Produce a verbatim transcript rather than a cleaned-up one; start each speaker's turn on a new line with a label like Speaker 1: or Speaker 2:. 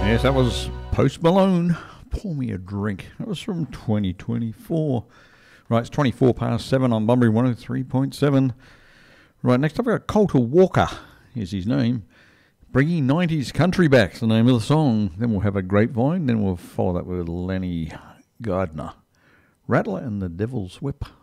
Speaker 1: Yes, that was Post Malone. Pour me a drink. That was from twenty twenty-four. Right, it's twenty-four past seven on Bunbury one oh three point seven. Right, next up we've got Colter Walker. Here's his name. Bringing nineties Country Back's the name of the song. Then we'll have a Grapevine. Then we'll follow that with Lenny Gardner. Rattler and the Devil's Whip.